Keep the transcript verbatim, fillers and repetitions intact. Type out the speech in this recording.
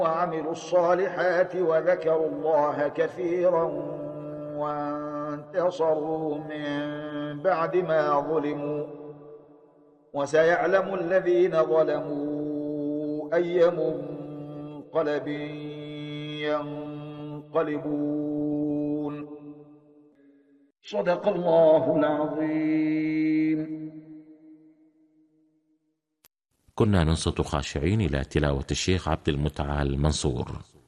وعملوا الصالحات وذكروا الله كثيرا وانتصروا من بعد ما ظلموا وسيعلم الذين ظلموا أي منقلب ينقلبون. صدق الله العظيم. كنا ننصت خاشعين إلى تلاوة الشيخ عبد المتعال منصور.